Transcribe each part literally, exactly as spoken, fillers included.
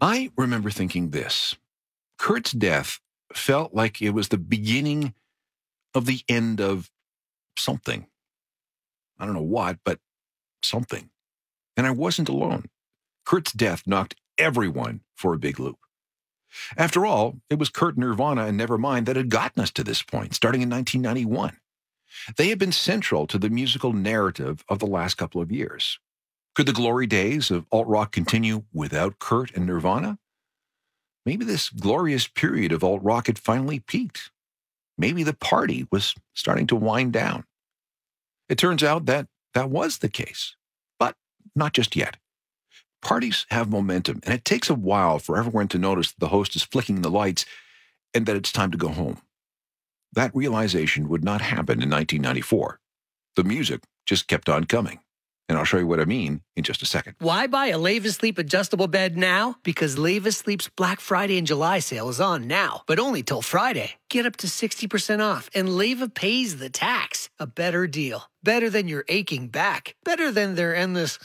I remember thinking this. Kurt's death felt like it was the beginning of the end of something. I don't know what, but something. And I wasn't alone. Kurt's death knocked everyone for a big loop. After all, it was Kurt, Nirvana, and Nevermind that had gotten us to this point, starting in nineteen ninety-one. They had been central to the musical narrative of the last couple of years. Could the glory days of alt-rock continue without Kurt and Nirvana? Maybe this glorious period of alt-rock had finally peaked. Maybe the party was starting to wind down. It turns out that that was the case, but not just yet. Parties have momentum, and it takes a while for everyone to notice that the host is flicking the lights and that it's time to go home. That realization would not happen in nineteen ninety-four. The music just kept on coming. And I'll show you what I mean in just a second. Why buy a Leva Sleep adjustable bed now? Because Leva Sleep's Black Friday and July sale is on now, but only till Friday. Get up to sixty percent off, and Leva pays the tax. A better deal. Better than your aching back. Better than their endless...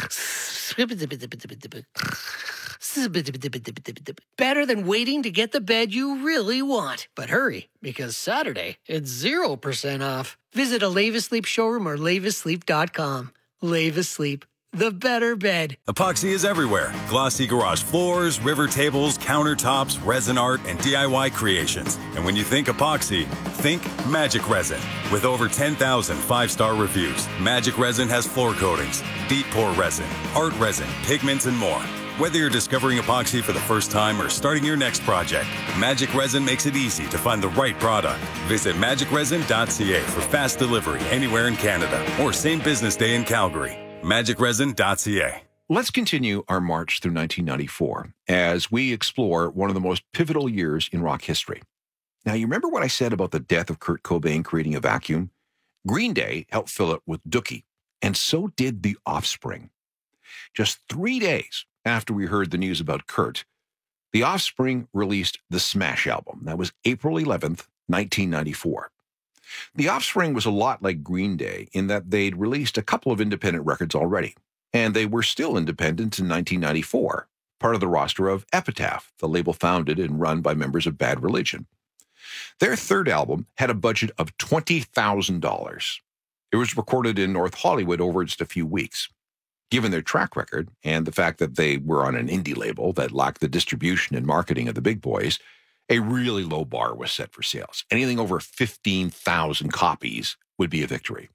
Better than waiting to get the bed you really want. But hurry, because Saturday, it's zero percent off. Visit a Leva Sleep showroom or leva sleep dot com. Leva Sleep, the better bed. Epoxy is everywhere. Glossy garage floors, river tables, countertops, resin art, and D I Y creations. And when you think epoxy, think Magic Resin. With over ten thousand five-star reviews, Magic Resin has floor coatings, deep pour resin, art resin, pigments, and more. Whether you're discovering epoxy for the first time or starting your next project, Magic Resin makes it easy to find the right product. Visit magic resin dot c a for fast delivery anywhere in Canada or same business day in Calgary. magic resin dot c a. Let's continue our march through nineteen ninety-four as we explore one of the most pivotal years in rock history. Now, you remember what I said about the death of Kurt Cobain creating a vacuum? Green Day helped fill it with Dookie, and so did The Offspring. Just three days after we heard the news about Kurt, The Offspring released the Smash album. That was April eleventh, nineteen ninety-four. The Offspring was a lot like Green Day in that they'd released a couple of independent records already, and they were still independent in nineteen ninety-four, part of the roster of Epitaph, the label founded and run by members of Bad Religion. Their third album had a budget of twenty thousand dollars. It was recorded in North Hollywood over just a few weeks. Given their track record and the fact that they were on an indie label that lacked the distribution and marketing of the big boys, a really low bar was set for sales. Anything over fifteen thousand copies would be a victory.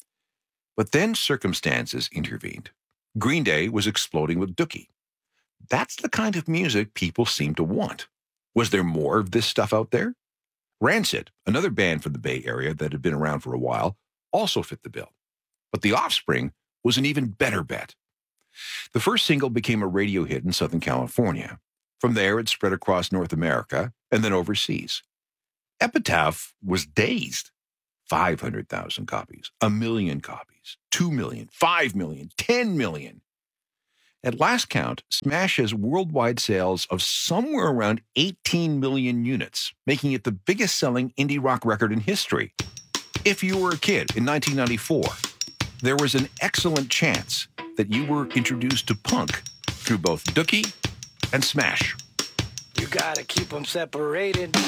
But then circumstances intervened. Green Day was exploding with Dookie. That's the kind of music people seem to want. Was there more of this stuff out there? Rancid, another band from the Bay Area that had been around for a while, also fit the bill. But The Offspring was an even better bet. The first single became a radio hit in Southern California. From there, it spread across North America and then overseas. Epitaph was dazed. five hundred thousand copies, a million copies, two million, five million, ten million. At last count, Smash has worldwide sales of somewhere around eighteen million units, making it the biggest selling indie rock record in history. If you were a kid in nineteen ninety-four, there was an excellent chance that you were introduced to punk through both Dookie and Smash. You gotta keep them separated.